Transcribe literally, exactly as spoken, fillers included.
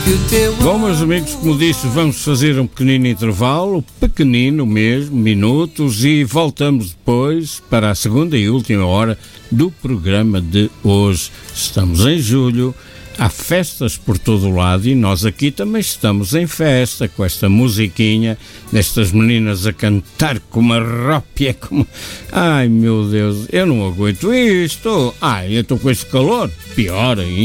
Bom, meus amigos, como disse, vamos fazer um pequenino intervalo, pequenino mesmo, minutos, e voltamos depois para a segunda e última hora do programa de hoje. Estamos em julho, há festas por todo o lado e nós aqui também estamos em festa com esta musiquinha, destas meninas a cantar com uma rópia, como... Ai, meu Deus, eu não aguento isto. Ai, eu estou com este calor, pior ainda.